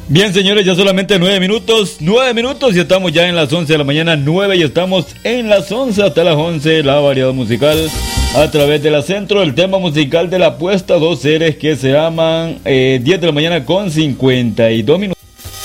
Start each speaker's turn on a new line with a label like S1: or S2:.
S1: Bien, señores, ya solamente 9 minutos y estamos ya en las 11 de la mañana, 9 y estamos en las 11 hasta las 11, la variedad musical a través de la Centro, el tema musical de la apuesta, dos series que se llaman 10 de la mañana con 52 minutos.